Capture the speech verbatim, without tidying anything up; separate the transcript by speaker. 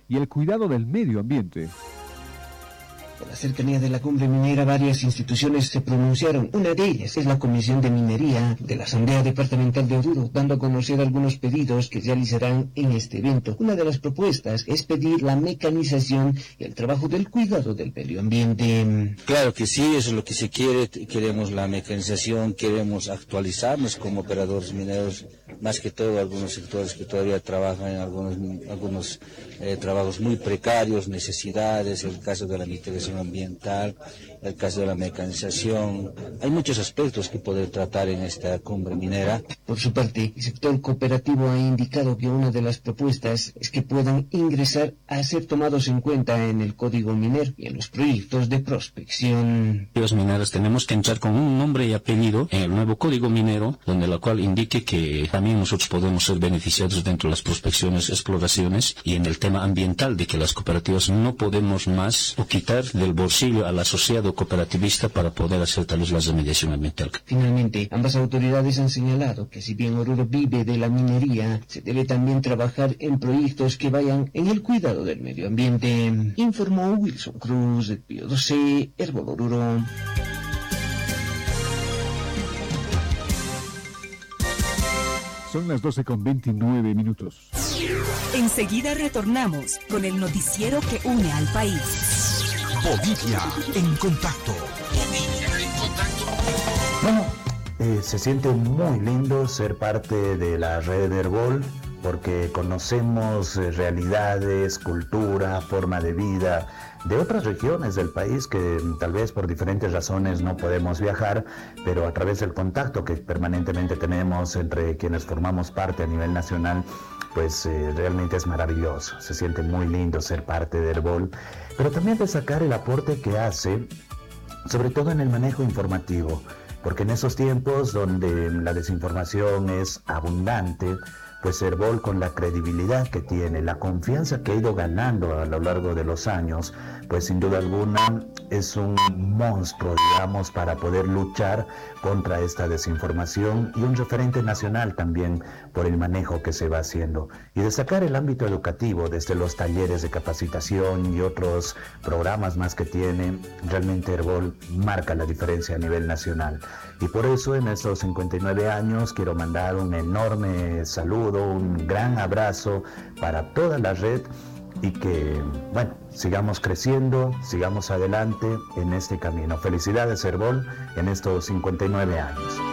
Speaker 1: y el cuidado del medio ambiente.
Speaker 2: Por la cercanía de la cumbre minera, varias instituciones se pronunciaron. Una de ellas es la Comisión de Minería de la Asamblea Departamental de Oruro, dando a conocer algunos pedidos que realizarán en este evento. Una de las propuestas es pedir la mecanización y el trabajo del cuidado del medio ambiente.
Speaker 3: Claro que sí, eso es lo que se quiere. Queremos la mecanización, queremos actualizarnos como operadores mineros, más que todo algunos sectores que todavía trabajan en algunos, algunos eh, trabajos muy precarios, necesidades, el caso de la mitigación ambiental, el caso de la mecanización. Hay muchos aspectos que poder tratar en esta cumbre minera.
Speaker 2: Por su parte, el sector cooperativo ha indicado que una de las propuestas es que puedan ingresar a ser tomados en cuenta en el código minero y en los proyectos de prospección.
Speaker 4: Los mineros tenemos que entrar con un nombre y apellido en el nuevo código minero, donde la cual indique que también nosotros podemos ser beneficiados dentro de las prospecciones, exploraciones, y en el tema ambiental, de que las cooperativas no podemos más o quitar del bolsillo al asociado cooperativista para poder hacer tal vez la remediación ambiental.
Speaker 2: Finalmente, ambas autoridades han señalado que si bien Oruro vive de la minería, se debe también trabajar en proyectos que vayan en el cuidado del medio ambiente. Informó Wilson Cruz, de Pío doce, Herbol Oruro.
Speaker 1: Son las doce con veintinueve minutos.
Speaker 5: Enseguida retornamos con el noticiero que une al país.
Speaker 6: Bolivia en contacto. Bolivia en contacto.
Speaker 7: Bueno, eh, se siente muy lindo ser parte de la red Herbol, porque conocemos eh, realidades, cultura, forma de vida de otras regiones del país que tal vez por diferentes razones no podemos viajar, pero a través del contacto que permanentemente tenemos entre quienes formamos parte a nivel nacional, pues eh, realmente es maravilloso. Se siente muy lindo ser parte de Herbol, pero también destacar el aporte que hace, sobre todo en el manejo informativo, porque en esos tiempos donde la desinformación es abundante, pues Herbol, con la credibilidad que tiene, la confianza que ha ido ganando a lo largo de los años, pues sin duda alguna es un monstruo, digamos, para poder luchar contra esta desinformación, y un referente nacional también por el manejo que se va haciendo. Y destacar el ámbito educativo, desde los talleres de capacitación y otros programas más que tiene. Realmente Herbol marca la diferencia a nivel nacional. Y por eso en estos cincuenta y nueve años quiero mandar un enorme saludo, un gran abrazo para toda la red, y que, bueno, sigamos creciendo, sigamos adelante en este camino. Felicidades Herbol en estos cincuenta y nueve años.